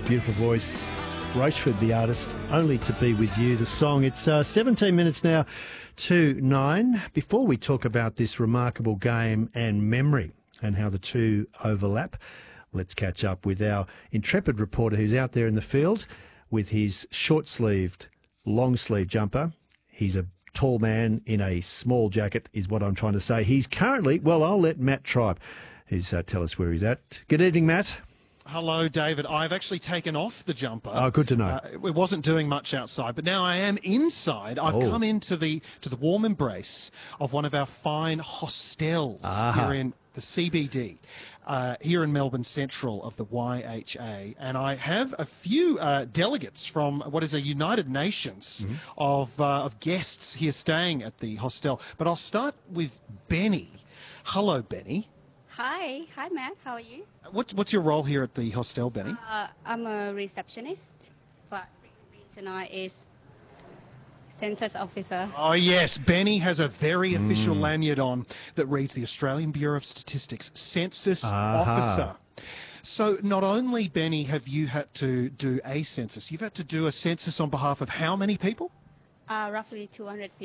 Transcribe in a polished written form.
Beautiful voice. Rochford, the artist, Only to Be With You, the song. It's 17 minutes now to 9. Before we talk about this remarkable game and memory and how the two overlap, let's catch up with our intrepid reporter who's out there in the field with his short-sleeved, long-sleeve jumper. He's a tall man in a small jacket, is what I'm trying to say. He's currently, well, I'll let Matt Tribe tell us where he's at. Good evening, Matt. Hello, David. I've actually taken off the jumper. Oh, good to know. It wasn't doing much outside, but now I am inside. I've come into the warm embrace of one of our fine hostels here in the CBD, here in Melbourne Central of the YHA. And I have a few delegates from what is a United Nations of guests here staying at the hostel. But I'll start with Benny. Hello, Benny. Hi, Matt. How are you? What's your role here at the hostel, Benny? I'm a receptionist, but tonight is census officer. Oh, yes. Benny has a very official lanyard on that reads the Australian Bureau of Statistics Census Officer. So not only, Benny, have you had to do a census, you've had to do a census on behalf of how many people? Roughly 200 people.